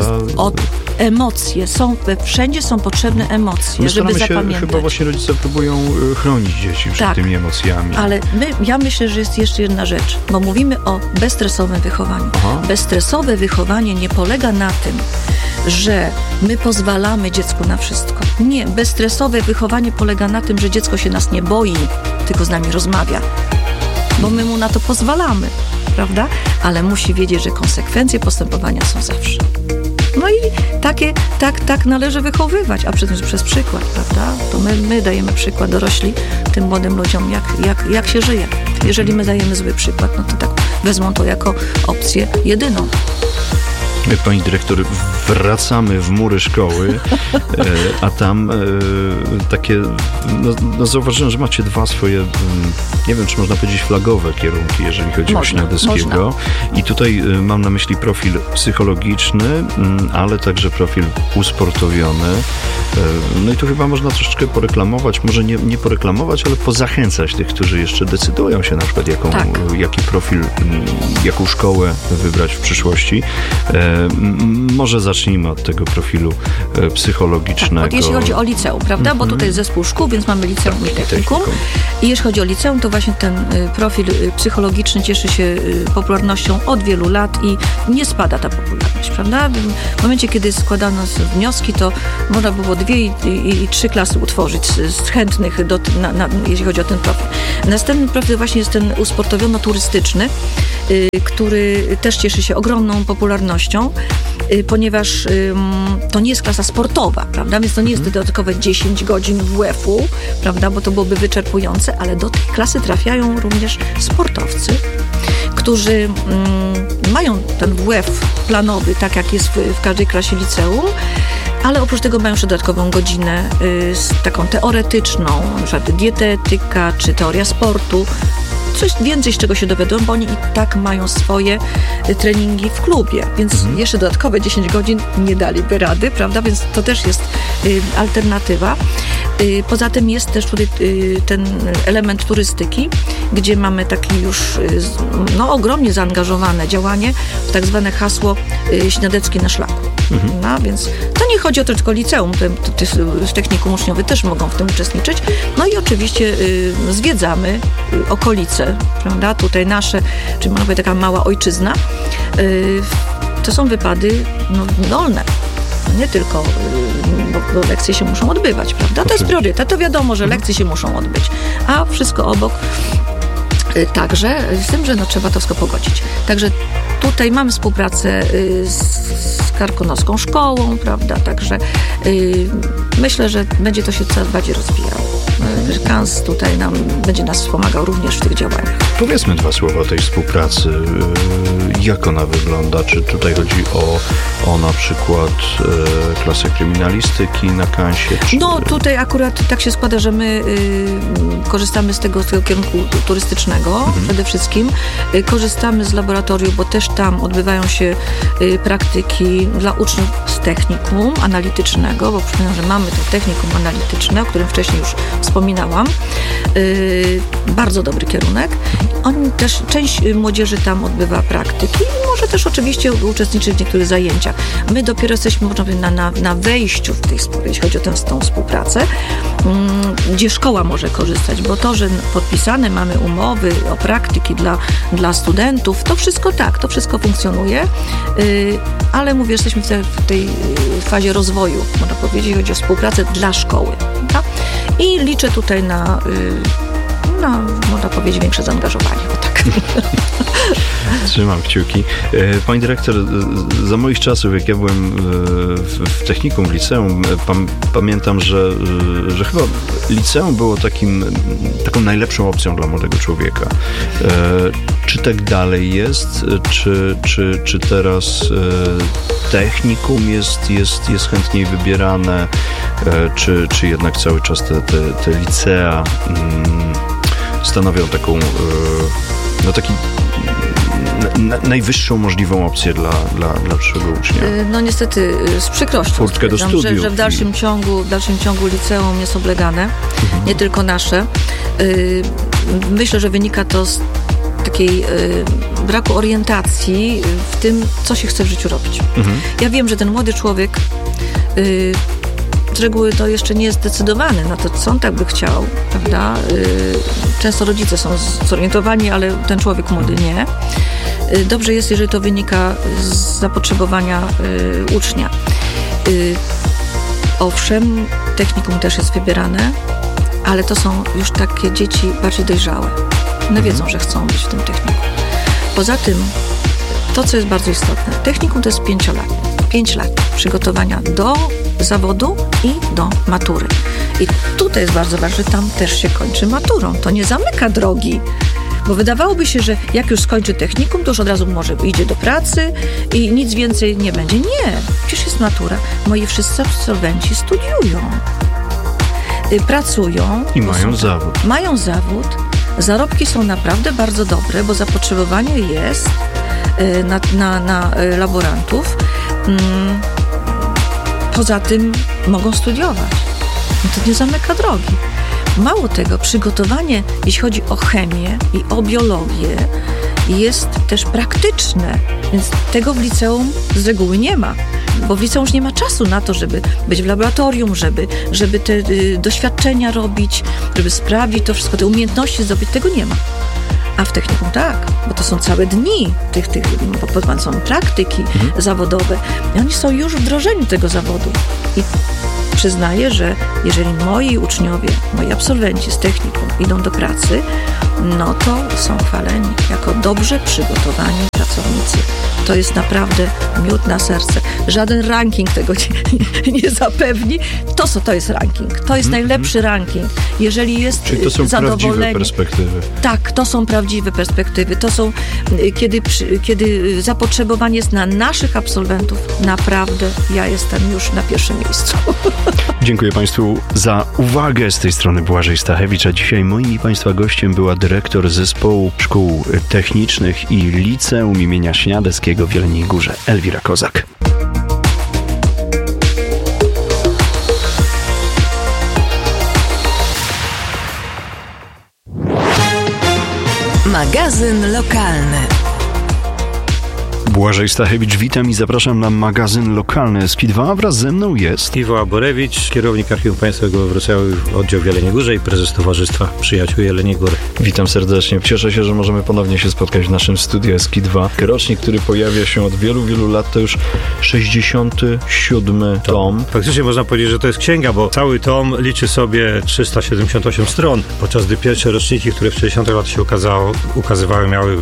Emocje wszędzie są potrzebne emocje, żeby zapamiętać. Chyba właśnie rodzice próbują chronić dzieci przed tymi emocjami. Ale ja myślę, że jest jeszcze jedna rzecz, bo mówimy o bezstresowym wychowaniu. Bezstresowe wychowanie nie polega na tym, że my pozwalamy dziecku na wszystko. Nie, bezstresowe wychowanie polega na tym, że dziecko się nas nie boi, tylko z nami rozmawia. Bo my mu na to pozwalamy, prawda? Ale musi wiedzieć, że konsekwencje postępowania są zawsze. No i tak należy wychowywać, a przez przykład, prawda? To my dajemy przykład dorośli tym młodym ludziom, jak się żyje. Jeżeli my dajemy zły przykład, no to tak wezmą to jako opcję jedyną. Pani dyrektor, wracamy w mury szkoły, a tam takie, zauważyłem, że macie dwa swoje, nie wiem, czy można powiedzieć flagowe kierunki, jeżeli chodzi o Śniadeskiego. I tutaj mam na myśli profil psychologiczny, ale także profil usportowiony. No i tu chyba można troszeczkę poreklamować, może nie poreklamować, ale pozachęcać tych, którzy jeszcze decydują się na przykład, jaki profil, jaką szkołę wybrać w przyszłości. Może zacznijmy od tego profilu psychologicznego. Jeśli chodzi o liceum, prawda? Bo tutaj jest zespół szkół, więc mamy liceum i technikum. I jeśli chodzi o liceum, to właśnie ten profil psychologiczny cieszy się popularnością od wielu lat i nie spada ta popularność, prawda? W momencie, kiedy składano wnioski, to można było 2 i 3 klasy utworzyć z chętnych, jeśli chodzi o ten profil. Następny profil właśnie jest ten usportowiono-turystyczny, który też cieszy się ogromną popularnością ponieważ to nie jest klasa sportowa, prawda? Więc to nie jest dodatkowe 10 godzin WF-u, prawda? Bo to byłoby wyczerpujące, ale do tej klasy trafiają również sportowcy, którzy mają ten WF planowy, tak jak jest w każdej klasie liceum, ale oprócz tego mają jeszcze dodatkową godzinę taką teoretyczną, na przykład dietetyka czy teoria sportu. Coś więcej, z czego się dowiadują, bo oni i tak mają swoje treningi w klubie, więc jeszcze dodatkowe 10 godzin nie daliby rady, prawda? Więc to też jest alternatywa. Poza tym jest też tutaj ten element turystyki, gdzie mamy takie już ogromnie zaangażowane działanie w tak zwane hasło śniadeckie na szlaku. No, więc to nie chodzi o to tylko liceum, w technikum uczniowie też mogą w tym uczestniczyć. No i oczywiście zwiedzamy okolice, prawda? Tutaj nasze, czyli można powiedzieć taka mała ojczyzna. To są wypady dolne. Nie tylko, bo lekcje się muszą odbywać, prawda? To jest priorytet. To wiadomo, że lekcje się muszą odbyć, a wszystko obok. Także z tym, że trzeba to wszystko pogodzić. Także tutaj mamy współpracę z Karkonoską Szkołą, prawda? Także myślę, że będzie to się coraz bardziej rozwijało. KANS tutaj będzie nas wspomagał również w tych działaniach. Powiedzmy dwa słowa o tej współpracy. Jak ona wygląda? Czy tutaj chodzi o na przykład klasę kryminalistyki na KANS-ie? No tutaj akurat tak się składa, że my korzystamy z tego kierunku turystycznego przede wszystkim. Korzystamy z laboratorium, bo też tam odbywają się praktyki dla uczniów z technikum analitycznego, bo przypominam, że mamy to technikum analityczne, o którym wcześniej już wspominałam. Bardzo dobry kierunek. Część młodzieży tam odbywa praktyki i może też oczywiście uczestniczyć w niektórych zajęciach. My dopiero jesteśmy, można powiedzieć, na wejściu jeśli chodzi o tą współpracę, gdzie szkoła może korzystać, bo to, że podpisane mamy umowy o praktyki dla studentów, to wszystko tak, to wszystko funkcjonuje, ale mówię, jesteśmy w tej fazie rozwoju, można powiedzieć, chodzi o współpracę dla szkoły. Tak? I liczę tutaj na można powiedzieć, większe zaangażowanie. Tak. Trzymam kciuki. Pani dyrektor, za moich czasów, jak ja byłem w technikum, w liceum, pamiętam, że chyba liceum było taką najlepszą opcją dla młodego człowieka. Czy tak dalej jest? Czy teraz technikum jest chętniej wybierane? Czy jednak cały czas te licea stanowią taką najwyższą możliwą opcję dla przyszłego ucznia? No niestety z przykrością furtkę do studiów. Że w dalszym ciągu liceum jest oblegane, nie tylko nasze. Myślę, że wynika to z takiej braku orientacji w tym, co się chce w życiu robić. Ja wiem, że ten młody człowiek z reguły to jeszcze nie jest zdecydowany na to, co on tak by chciał, prawda? Często rodzice są zorientowani, ale ten człowiek młody nie. Dobrze jest, jeżeli to wynika z zapotrzebowania ucznia. Owszem, technikum też jest wybierane, ale to są już takie dzieci bardziej dojrzałe. One wiedzą, że chcą być w tym technikum. Poza tym, to co jest bardzo istotne, technikum to jest 5 lat przygotowania do zawodu i do matury. I tutaj jest bardzo ważne, że tam też się kończy maturą. To nie zamyka drogi. Bo wydawałoby się, że jak już skończy technikum, to już od razu może idzie do pracy i nic więcej nie będzie. Nie, przecież jest matura. Moi wszyscy absolwenci studiują. Pracują. I mają zawód. Mają zawód. Zarobki są naprawdę bardzo dobre, bo zapotrzebowanie jest na laborantów. Poza tym mogą studiować. No to nie zamyka drogi. Mało tego, przygotowanie, jeśli chodzi o chemię i o biologię, jest też praktyczne, więc tego w liceum z reguły nie ma, bo w liceum już nie ma czasu na to, żeby być w laboratorium, żeby te doświadczenia robić, żeby sprawdzić to wszystko, te umiejętności zdobyć, tego nie ma. A w technikum tak, bo to są całe dni są praktyki zawodowe i oni są już w wdrożeniu tego zawodu. I przyznaję, że jeżeli moi uczniowie, moi absolwenci z technikum idą do pracy, no to są chwaleni jako dobrze przygotowani pracownicy. pracownicy. To jest naprawdę miód na serce. Żaden ranking tego nie zapewni. To jest ranking. To jest najlepszy ranking. Jeżeli jest czyli to są prawdziwe perspektywy. Tak, to są prawdziwe perspektywy. To są, kiedy zapotrzebowanie jest na naszych absolwentów, naprawdę ja jestem już na pierwszym miejscu. Dziękuję Państwu za uwagę. Z tej strony Błażej Stachewicz, a dzisiaj moim i Państwa gościem była dyrektor Zespołu Szkół Technicznych i Liceum imienia Śniadeskiego w Jeleniej Górze, Elwira Kozak. Magazyn lokalny. Błażej Stachewicz, witam i zapraszam na magazyn lokalny SK2. Wraz ze mną jest Iwo Aborewicz, kierownik Archiwum Państwowego we Wrocławiu, oddział w Jeleniej Górze i prezes Towarzystwa Przyjaciół Jeleniej Góry. Witam serdecznie. Cieszę się, że możemy ponownie się spotkać w naszym studiu SK2. Rocznik, który pojawia się od wielu, wielu lat, to już 67 tom. Faktycznie można powiedzieć, że to jest księga, bo cały tom liczy sobie 378 stron, podczas gdy pierwsze roczniki, które w 60 lat się ukazywały, miały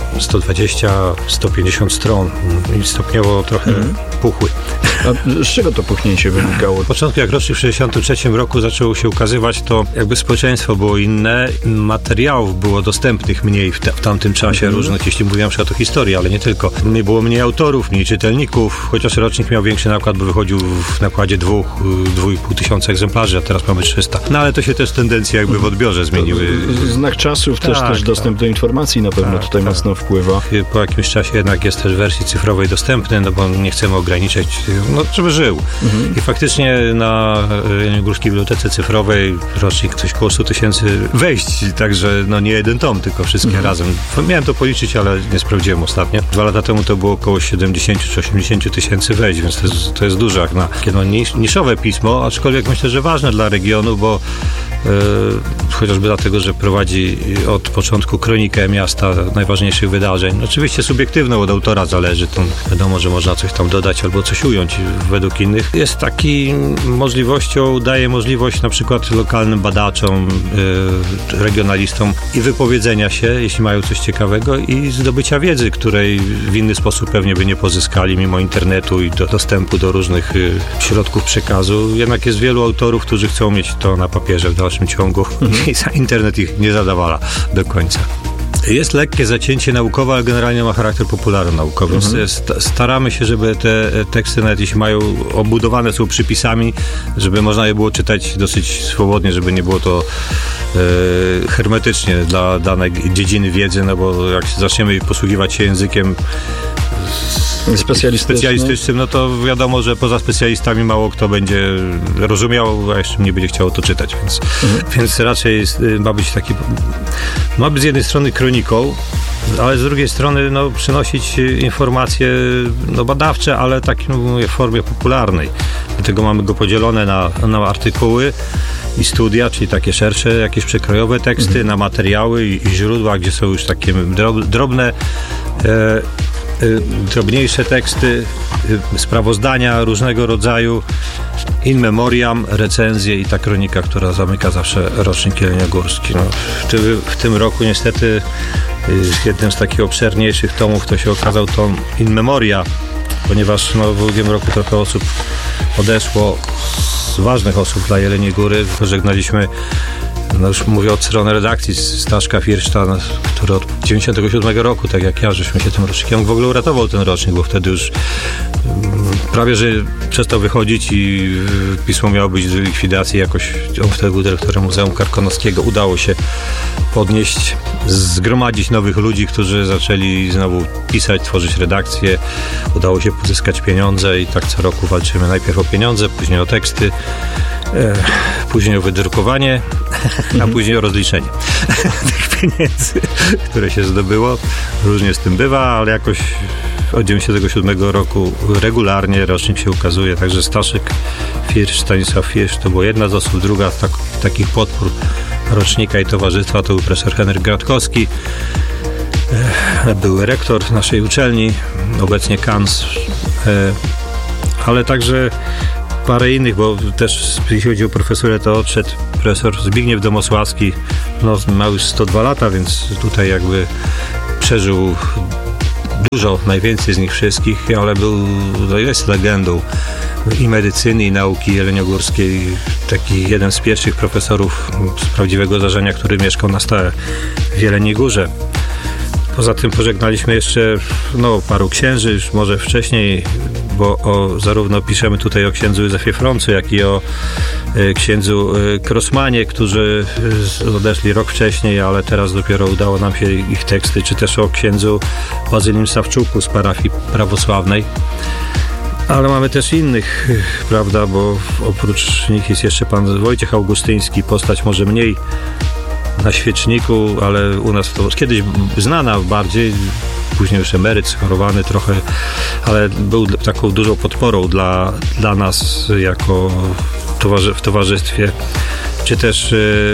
120-150 stron i stopniowo trochę puchły. A z czego to puchnięcie wynikało? W początku, jak rocznik w 1963 roku zaczęło się ukazywać, to jakby społeczeństwo było inne, materiałów było dostępnych mniej w tamtym czasie różnych, jeśli mówię na przykład o historii, ale nie tylko. Było mniej autorów, mniej czytelników, chociaż rocznik miał większy nakład, bo wychodził w nakładzie 2,5 tysiąca egzemplarzy, a teraz mamy 300. No ale to się też tendencje jakby w odbiorze zmieniły. Znak czasów, też dostęp do informacji na pewno tutaj mocno wpływa. Po jakimś czasie jednak jest też w wersji cyfrowej dostępny, no bo nie chcemy ograniczać, żeby żył. I faktycznie na Górskiej Bibliotece Cyfrowej rocznik coś koło 100 tysięcy wejść, także nie jeden tom, tylko wszystkie razem. Miałem to policzyć, ale nie sprawdziłem ostatnio. 2 lata temu to było około 70 czy 80 tysięcy wejść, więc to jest dużo jak na niszowe pismo, aczkolwiek myślę, że ważne dla regionu, bo chociażby dlatego, że prowadzi od początku kronikę miasta, najważniejszych wydarzeń. Oczywiście subiektywną od autora zależy, to wiadomo, że można coś tam dodać albo coś ująć według innych. Jest taki daje możliwość na przykład lokalnym badaczom, regionalistom i wypowiedzenia się, jeśli mają coś ciekawego, i zdobycia wiedzy, której w inny sposób pewnie by nie pozyskali mimo internetu i dostępu do różnych środków przekazu. Jednak jest wielu autorów, którzy chcą mieć to na papierze w dalszym ciągu i internet ich nie zadawala do końca. Jest lekkie zacięcie naukowe, ale generalnie ma charakter popularno-naukowy. Staramy się, żeby te teksty, nawet jeśli obudowane są przypisami, żeby można je było czytać dosyć swobodnie, żeby nie było to hermetycznie dla danej dziedziny wiedzy, no bo jak zaczniemy posługiwać się językiem specjalistycznym, no to wiadomo, że poza specjalistami mało kto będzie rozumiał, a jeszcze nie będzie chciał to czytać, więc raczej ma być z jednej strony kroniką, ale z drugiej strony przynosić informacje badawcze, ale w formie popularnej. Dlatego mamy go podzielone na artykuły i studia, czyli takie szersze, jakieś przekrojowe teksty, na materiały i źródła, gdzie są już takie drobniejsze teksty, sprawozdania różnego rodzaju, in memoriam, recenzje i ta kronika, która zamyka zawsze rocznik jeleniogórski. W tym roku niestety jednym z takich obszerniejszych tomów to się okazał tom in memoria, ponieważ w ubiegłym roku trochę osób odeszło, z ważnych osób dla Jeleniej Góry. Pożegnaliśmy, już mówię od strony redakcji, Staszka Firszta, który od 97 roku, tak jak ja, żeśmy się tym rocznikiem w ogóle uratował ten rocznik, bo wtedy już prawie, że przestał wychodzić i pismo miało być do likwidacji. Jakoś on wtedy był dyrektorem Muzeum Karkonoskiego. Udało się podnieść, zgromadzić nowych ludzi, którzy zaczęli znowu pisać, tworzyć redakcję. Udało się pozyskać pieniądze i tak co roku walczymy najpierw o pieniądze, później o teksty, później o wydrukowanie, a później o rozliczenie tych pieniędzy, które się zdobyło. Różnie z tym bywa, ale jakoś od 97 roku regularnie rocznik się ukazuje, także Staszek Firsz, Stanisław Firsz to była jedna z osób, druga takich podpór rocznika i towarzystwa to był profesor Henryk Gratkowski, były rektor naszej uczelni, obecnie KANS, ale także parę innych, bo też jeśli chodzi o profesurę, to odszedł profesor Zbigniew Domosławski, ma już 102 lata, więc tutaj jakby przeżył dużo, najwięcej z nich wszystkich, ale jest legendą i medycyny, i nauki jeleniogórskiej. Taki jeden z pierwszych profesorów z prawdziwego zdarzenia, który mieszkał na stałe w Jeleniej Górze. Poza tym pożegnaliśmy jeszcze paru księży, już może wcześniej, bo zarówno piszemy tutaj o księdzu Józefie Frącu, jak i o księdzu Krosmanie, którzy odeszli rok wcześniej, ale teraz dopiero udało nam się ich teksty, czy też o księdzu Bazylim Sawczuku z parafii prawosławnej. Ale mamy też innych, prawda, bo oprócz nich jest jeszcze pan Wojciech Augustyński, postać może mniej na świeczniku, ale u nas to kiedyś znana bardziej, później już emeryt, schorowany trochę, ale był taką dużą podporą dla nas jako w towarzystwie. Czy też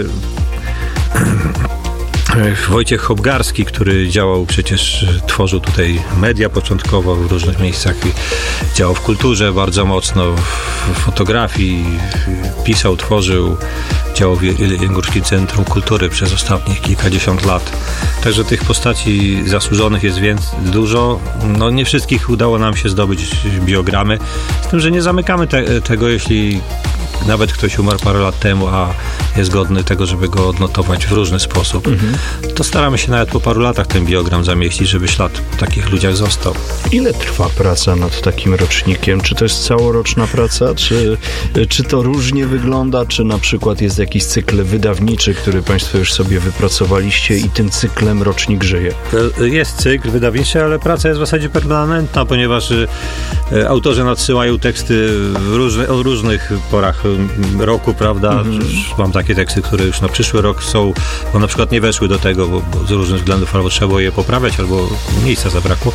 Wojciech Hobgarski, który działał przecież, tworzył tutaj media początkowo w różnych miejscach, działał w kulturze bardzo mocno, w fotografii, pisał, tworzył, działał w Jeleniogórskim Centrum Kultury przez ostatnich kilkadziesiąt lat. Także tych postaci zasłużonych jest dużo. Nie wszystkich udało nam się zdobyć biogramy, z tym, że nie zamykamy tego, jeśli nawet ktoś umarł parę lat temu, a jest godny tego, żeby go odnotować w różny sposób, to staramy się nawet po paru latach ten biogram zamieścić, żeby ślad po takich ludziach został. Ile trwa praca nad takim rocznikiem? Czy to jest całoroczna praca? Czy to różnie wygląda? Czy na przykład jest jakiś cykl wydawniczy, który Państwo już sobie wypracowaliście i tym cyklem rocznik żyje? Jest cykl wydawniczy, ale praca jest w zasadzie permanentna, ponieważ autorzy nadsyłają teksty o różnych porach roku, prawda? Mam takie teksty, które już na przyszły rok są, bo na przykład nie weszły do tego, bo z różnych względów albo trzeba je poprawiać, albo miejsca zabrakło.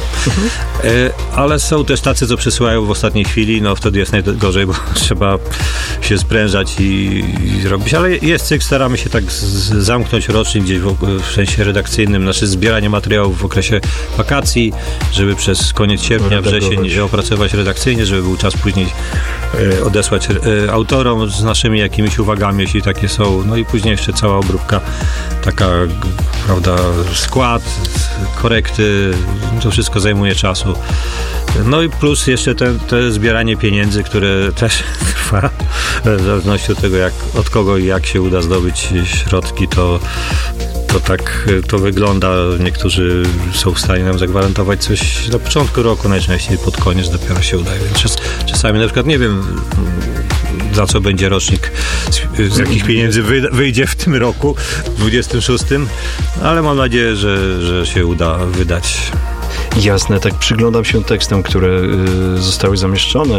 Ale są też tacy, co przysyłają w ostatniej chwili, wtedy jest najgorzej, bo trzeba się sprężać i robić. Ale jest cykl, staramy się tak zamknąć rocznik gdzieś w sensie redakcyjnym, nasze zbieranie materiałów w okresie wakacji, żeby przez koniec sierpnia, wrzesień opracować redakcyjnie, żeby był czas później odesłać autorom z naszymi jakimiś uwagami, jeśli takie są. I później jeszcze cała obróbka, taka, prawda, skład, korekty, to wszystko zajmuje czasu. I plus jeszcze te zbieranie pieniędzy, które też trwa, w zależności od tego, od kogo i jak się uda zdobyć środki, to tak to wygląda. Niektórzy są w stanie nam zagwarantować coś na początku roku, najczęściej pod koniec dopiero się udaje. Więc czasami na przykład nie wiem, za co będzie rocznik, z jakich pieniędzy wyjdzie w tym roku, 26, ale mam nadzieję, że się uda wydać. Jasne, tak przyglądam się tekstom, które zostały zamieszczone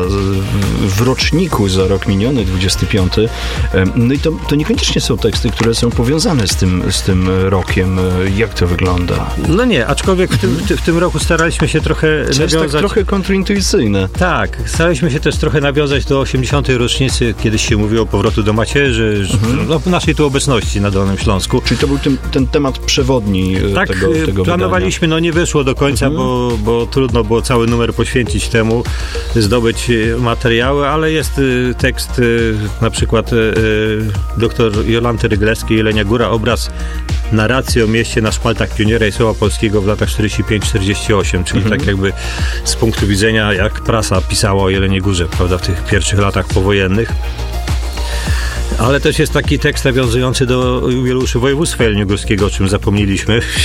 w roczniku za rok miniony, 25. I to niekoniecznie są teksty, które są powiązane z tym rokiem. Jak to wygląda? Nie, aczkolwiek w tym roku staraliśmy się trochę nawiązać... jest tak trochę kontrintuicyjne. Tak, staraliśmy się też trochę nawiązać do 80. rocznicy, kiedyś się mówiło o powrotu do macierzy, naszej tu obecności na Dolnym Śląsku. Czyli to był ten temat przewodni tego planowaliśmy, wydania. Nie wyszło do końca, bo trudno było cały numer poświęcić temu, zdobyć materiały, ale jest tekst na przykład dr Jolanty Ryglewskiej, Jelenia Góra, obraz narracji o mieście na szpaltach pioniera i słowa polskiego w latach 45-48, czyli tak jakby z punktu widzenia, jak prasa pisała o Jeleniej Górze, prawda, w tych pierwszych latach powojennych. Ale też jest taki tekst nawiązujący do jubileuszu województwa jeleniogórskiego, o czym zapomnieliśmy. W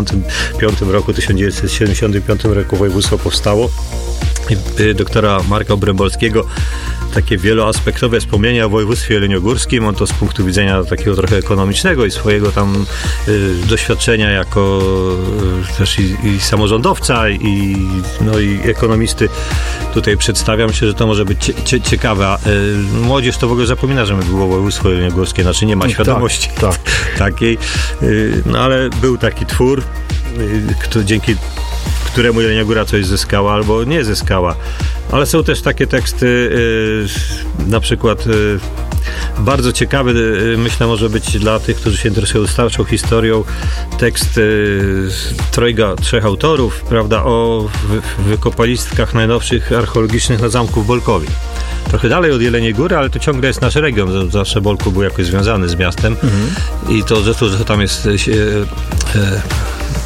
1975 roku województwo powstało. Doktora Marka Obrębolskiego takie wieloaspektowe wspomnienia o województwie jeleniogórskim. On to z punktu widzenia takiego trochę ekonomicznego i swojego tam doświadczenia jako też i samorządowca i ekonomisty tutaj przedstawiam się, że to może być ciekawe. Młodzież to w ogóle zapomina, że było województwo jeleniogórskie, znaczy nie ma świadomości takiej. Ale był taki twór, dzięki któremu Jelenia Góra coś zyskała albo nie zyskała. Ale są też takie teksty, na przykład bardzo ciekawy, myślę, może być dla tych, którzy się interesują starszą historią, tekst trzech autorów, prawda, o wykopalistkach najnowszych archeologicznych na zamku w Bolkowie. Trochę dalej od Jeleniej Góry, ale to ciągle jest nasz region. Zawsze Bolków był jakoś związany z miastem i to zresztą, że tam jest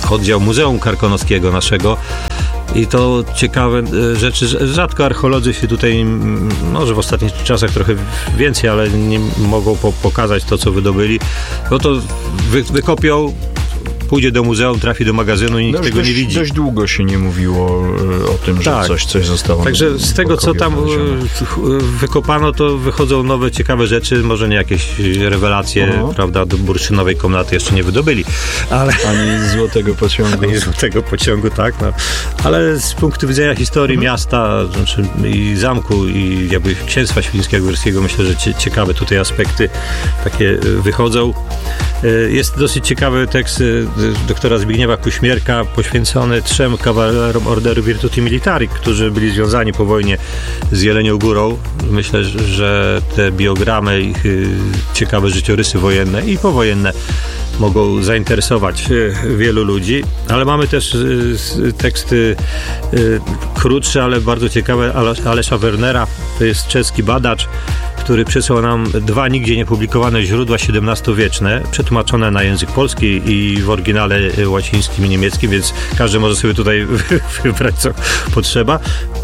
oddział Muzeum Karkonoskiego naszego. I to ciekawe rzeczy, rzadko archeolodzy się tutaj, może w ostatnich czasach trochę więcej, ale nie mogą pokazać to, co wydobyli. No to wykopią, pójdzie do muzeum, trafi do magazynu i nikt tego nie widzi. Dość długo się nie mówiło o tym, że coś zostało. Także z tego, co tam wykopano, to wychodzą nowe, ciekawe rzeczy, może nie jakieś rewelacje, prawda, do bursztynowej komnaty jeszcze nie wydobyli. Ale... Ani złotego pociągu. Ani złotego pociągu, tak. No. Ale z punktu widzenia historii miasta, znaczy i zamku, i jakby księstwa świdnickiego górskiego, myślę, że ciekawe tutaj aspekty takie wychodzą. Jest dosyć ciekawy tekst doktora Zbigniewa Kuśmierka poświęcony 3 kawalerom Orderu Virtuti Militari, którzy byli związani po wojnie z Jelenią Górą. Myślę, że te biogramy, ich ciekawe życiorysy wojenne i powojenne mogą zainteresować wielu ludzi, ale mamy też teksty krótsze, ale bardzo ciekawe Alesza Wernera, to jest czeski badacz, który przysłał nam 2 nigdzie niepublikowane źródła XVII-wieczne, przetłumaczone na język polski i w oryginale łacińskim i niemieckim, więc każdy może sobie tutaj wybrać, co potrzeba.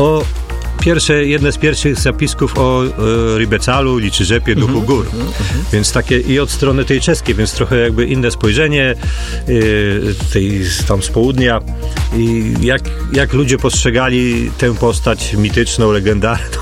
Jedne z pierwszych zapisków o Ribecalu, Liczyrzepie, duchu gór. Więc takie i od strony tej czeskiej, więc trochę jakby inne spojrzenie tej tam z południa i jak ludzie postrzegali tę postać mityczną, legendarną.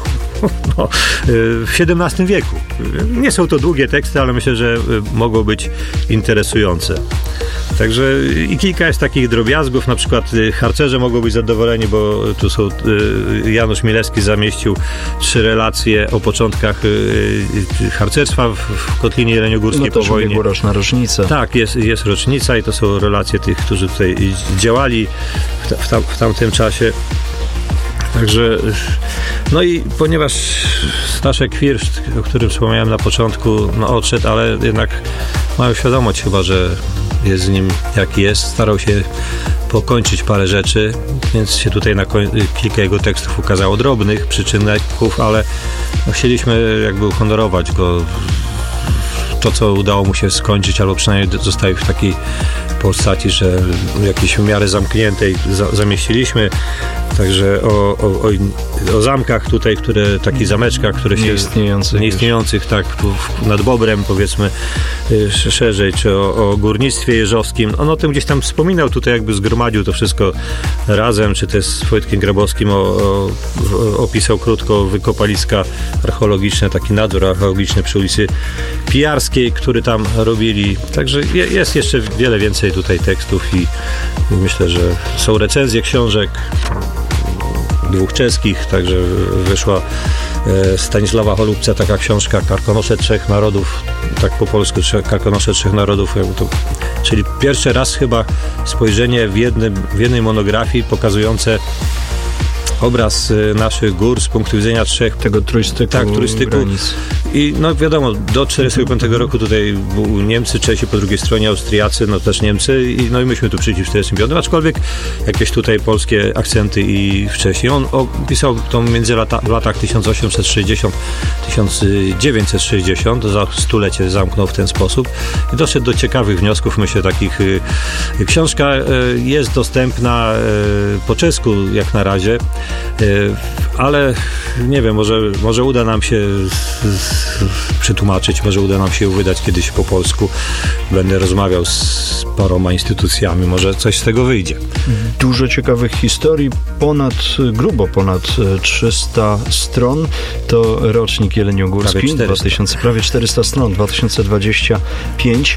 W XVII wieku. Nie są to długie teksty, ale myślę, że mogą być interesujące. Także i kilka jest takich drobiazgów, na przykład harcerze mogą być zadowoleni, bo tu są, Janusz Milewski zamieścił 3 relacje o początkach harcerstwa w Kotlinie Jeleniogórskiej po wojnie. Ubiegłoroczna rocznica. Tak, jest rocznica i to są relacje tych, którzy tutaj działali w tamtym czasie. Także, no i ponieważ Staszek Firszt, o którym wspomniałem na początku, odszedł, ale jednak mają świadomość chyba, że jest z nim jaki jest, starał się pokończyć parę rzeczy, więc się tutaj kilka jego tekstów ukazało drobnych przyczynków, ale chcieliśmy jakby uhonorować go, to co udało mu się skończyć, albo przynajmniej zostaje w takiej postaci, że jakiejś w miarę zamkniętej zamieściliśmy. Także o zamkach tutaj, takich zameczkach, które się nieistniejących, tak, nad Bobrem, powiedzmy, szerzej, czy o górnictwie jeżowskim. On o tym gdzieś tam wspominał, tutaj jakby zgromadził to wszystko razem, czy też z Wojtkiem Grabowskim opisał krótko wykopaliska archeologiczne, taki nadzór archeologiczny przy ulicy Pijarskiej, który tam robili. Także jest jeszcze wiele więcej tutaj tekstów i myślę, że są recenzje książek 2 czeskich, także wyszła Stanisława Holubca taka książka Karkonosze 3 narodów, tak po polsku Karkonosze 3 narodów, czyli pierwszy raz chyba spojrzenie w jednej monografii pokazujące obraz naszych gór z punktu widzenia 3 tego trójstyku. Tak, trójstyku. Granic. I no wiadomo, do 1945 roku tutaj Niemcy, Czesi, po drugiej stronie Austriacy, też Niemcy i myśmy tu przyszli w 1945, aczkolwiek jakieś tutaj polskie akcenty i wcześniej. On opisał to między w latach 1860-1960, za stulecie zamknął w ten sposób i doszedł do ciekawych wniosków, myślę, takich. Książka jest dostępna po czesku jak na razie, ale nie wiem, może uda nam się przetłumaczyć, może uda nam się ją wydać kiedyś po polsku. Będę rozmawiał z paroma instytucjami, może coś z tego wyjdzie. Dużo ciekawych historii, grubo ponad 300 stron. To rocznik jeleniogórski, prawie 400 stron, 2025.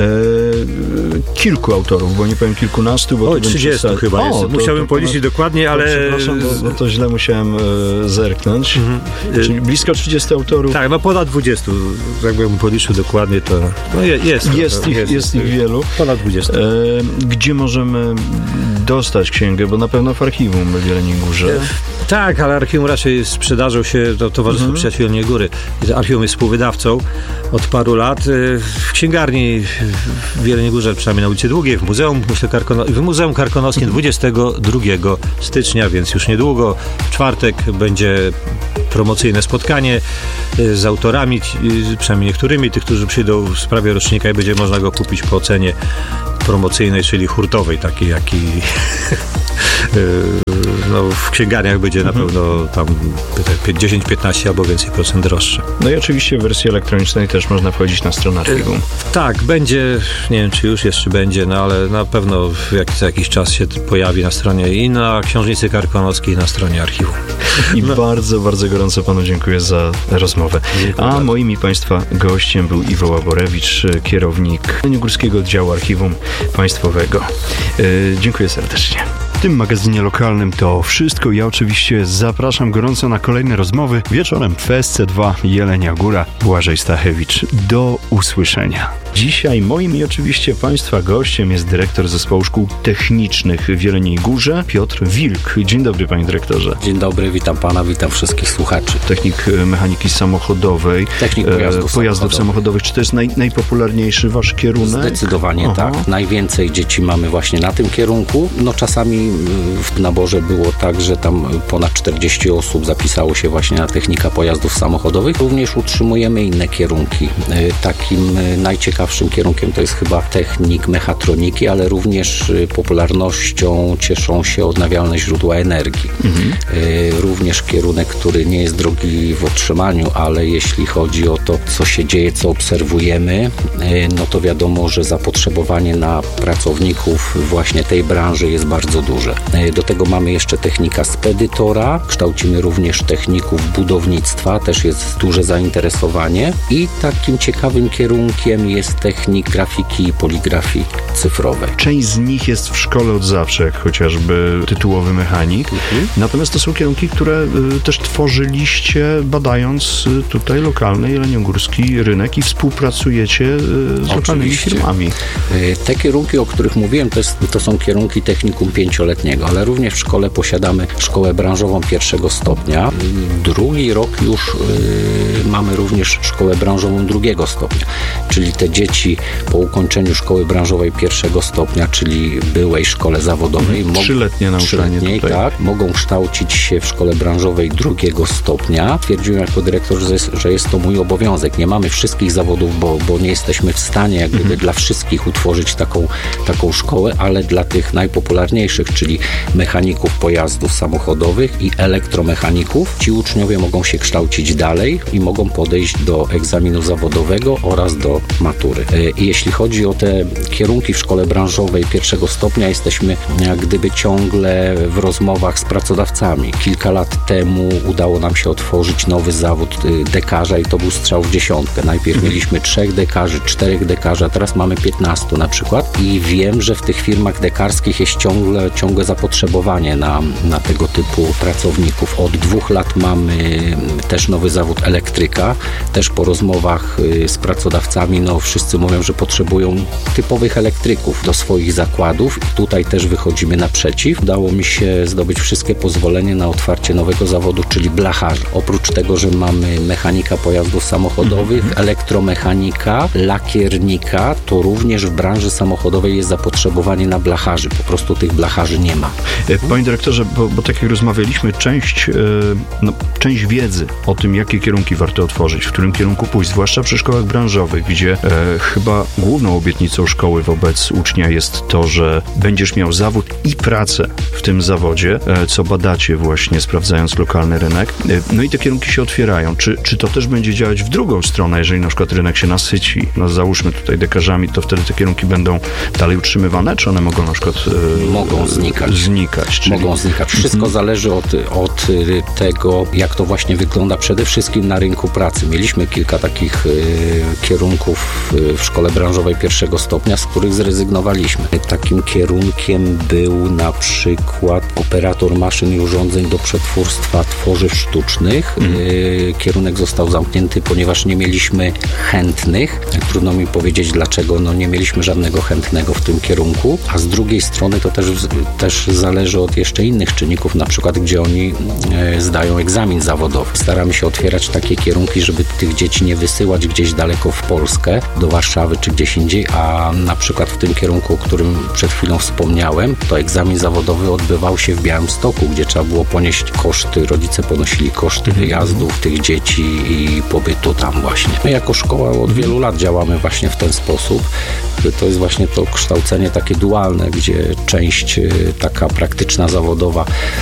Kilku autorów, bo nie powiem kilkunastu, bo 30 chyba jest. Musiałbym policzyć dokładnie, ale... Przepraszam, bo to źle musiałem zerknąć. Czyli blisko 30 autorów. Tak, ponad 20. Jakbym policzył dokładnie, to jest ich wielu. Ponad 20. Gdzie możemy dostać księgę? Bo na pewno w archiwum w Jeleniej Górze. Tak, ale archiwum raczej sprzedażą się do Towarzystwa Przyjaciół Jeleniej Góry. Archiwum jest współwydawcą od paru lat. W księgarni w Jeleniej Górze, przynajmniej na ulicy Długiej, w Muzeum Karkonoskim 22 stycznia, więc już niedługo. W czwartek będzie promocyjne spotkanie z autorami, przynajmniej niektórymi, tych, którzy przyjdą w sprawie rocznika i będzie można go kupić po cenie promocyjnej, czyli hurtowej, takiej jaki w księgarniach będzie na pewno tam 10, 15 albo więcej procent droższe. No i oczywiście w wersji elektronicznej też można wchodzić na stronę archiwum. Tak, będzie, nie wiem czy już jeszcze będzie, no ale na pewno za jakiś czas się pojawi na stronie i na Książnicy Karkonoskiej, i na stronie archiwum. I bardzo, bardzo gorąco panu dziękuję za rozmowę. A moim i państwa gościem był Iwo Łaborewicz, kierownik Jeleniogórskiego Oddziału Archiwum Państwowego. Dziękuję serdecznie. W tym magazynie lokalnym to wszystko. Ja oczywiście zapraszam gorąco na kolejne rozmowy wieczorem w SC2 Jelenia Góra. Błażej Stachewicz. Do usłyszenia. Dzisiaj moim i oczywiście państwa gościem jest dyrektor Zespołu Szkół Technicznych w Jeleniej Górze, Piotr Wilk. Dzień dobry, panie dyrektorze. Dzień dobry, witam pana, witam wszystkich słuchaczy. Technik mechaniki samochodowej. Technik pojazdów samochodowych. Czy to jest najpopularniejszy wasz kierunek? Zdecydowanie tak. Najwięcej dzieci mamy właśnie na tym kierunku. No czasami w naborze było tak, że tam ponad 40 osób zapisało się właśnie na technika pojazdów samochodowych. Również utrzymujemy inne kierunki. Takim najciekawszym kierunkiem to jest chyba technik mechatroniki, ale również popularnością cieszą się odnawialne źródła energii. Również kierunek, który nie jest drogi w otrzymaniu, ale jeśli chodzi o to, co się dzieje, co obserwujemy, no to wiadomo, że zapotrzebowanie na pracowników właśnie tej branży jest bardzo duże. Do tego mamy jeszcze technika spedytora, kształcimy również techników budownictwa, też jest duże zainteresowanie i takim ciekawym kierunkiem jest technik grafiki i poligrafii cyfrowej. Część z nich jest w szkole od zawsze, jak chociażby tytułowy mechanik. Natomiast to są kierunki, które też tworzyliście, badając tutaj lokalny jeleniogórski rynek i współpracujecie z lokalnymi firmami. Te kierunki, o których mówiłem, to są kierunki technikum 5-letniego, ale również w szkole posiadamy szkołę branżową 1. stopnia. Drugi rok już mamy również szkołę branżową 2. stopnia, czyli te dzieci po ukończeniu szkoły branżowej 1. stopnia, czyli byłej szkole zawodowej, trzyletnie nauczanie tutaj. Tak, mogą kształcić się w szkole branżowej 2. stopnia. Twierdziłem jako dyrektor, że jest to mój obowiązek. Nie mamy wszystkich zawodów, bo nie jesteśmy w stanie jak gdyby dla wszystkich utworzyć taką szkołę, ale dla tych najpopularniejszych, czyli mechaników pojazdów samochodowych i elektromechaników, ci uczniowie mogą się kształcić dalej i mogą podejść do egzaminu zawodowego oraz do matury. I jeśli chodzi o te kierunki w szkole branżowej 1. stopnia, jesteśmy jak gdyby ciągle w rozmowach z pracodawcami. Kilka lat temu udało nam się otworzyć nowy zawód dekarza i to był strzał w dziesiątkę. Najpierw mieliśmy 3 dekarzy, 4 dekarzy, a teraz mamy 15 na przykład i wiem, że w tych firmach dekarskich jest ciągłe zapotrzebowanie na tego typu pracowników. Od 2 lat mamy też nowy zawód elektryka. Też po rozmowach z pracodawcami, wszyscy mówią, że potrzebują typowych elektryków do swoich zakładów i tutaj też wychodzimy naprzeciw. Udało mi się zdobyć wszystkie pozwolenia na otwarcie nowego zawodu, czyli blacharza. Oprócz tego, że mamy mechanika pojazdów samochodowych, elektromechanika, lakiernika, to również w branży samochodowej jest zapotrzebowanie na blacharzy. Po prostu tych blacharzy nie ma. Panie dyrektorze, bo tak jak rozmawialiśmy, część wiedzy o tym, jakie kierunki warto otworzyć, w którym kierunku pójść, zwłaszcza przy szkołach branżowych, gdzie chyba główną obietnicą szkoły wobec ucznia jest to, że będziesz miał zawód i pracę w tym zawodzie, co badacie właśnie, sprawdzając lokalny rynek. No i te kierunki się otwierają. Czy to też będzie działać w drugą stronę, jeżeli na przykład rynek się nasyci? Załóżmy tutaj dekarzami, to wtedy te kierunki będą dalej utrzymywane, czy one mogą na przykład mogą znikać. Mogą znikać. Wszystko zależy od tego, jak to właśnie wygląda przede wszystkim na rynku pracy. Mieliśmy kilka takich kierunków w szkole branżowej 1. stopnia, z których zrezygnowaliśmy. Takim kierunkiem był na przykład operator maszyn i urządzeń do przetwórstwa tworzyw sztucznych. Kierunek został zamknięty, ponieważ nie mieliśmy chętnych. Trudno mi powiedzieć dlaczego, nie mieliśmy żadnego chętnego w tym kierunku, a z drugiej strony to też też zależy od jeszcze innych czynników, na przykład gdzie oni zdają egzamin zawodowy. Staramy się otwierać takie kierunki, żeby tych dzieci nie wysyłać gdzieś daleko w Polskę, do Warszawy czy gdzieś indziej, a na przykład w tym kierunku, o którym przed chwilą wspomniałem, to egzamin zawodowy odbywał się w Białymstoku, gdzie trzeba było ponieść koszty, rodzice ponosili koszty wyjazdów tych dzieci i pobytu tam właśnie. My jako szkoła od wielu lat działamy właśnie w ten sposób. To jest właśnie to kształcenie takie dualne, gdzie część taka praktyczna, zawodowa